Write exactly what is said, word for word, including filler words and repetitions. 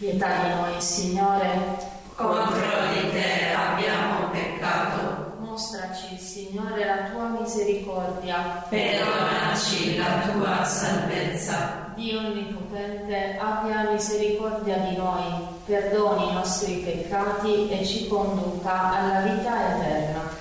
Pietà di noi, Signore. Contro di te abbiamo peccato. Mostraci, Signore, la tua misericordia. Perdonaci la tua salvezza. Dio Onnipotente, abbia misericordia di noi, perdoni i nostri peccati e ci conduca alla vita eterna.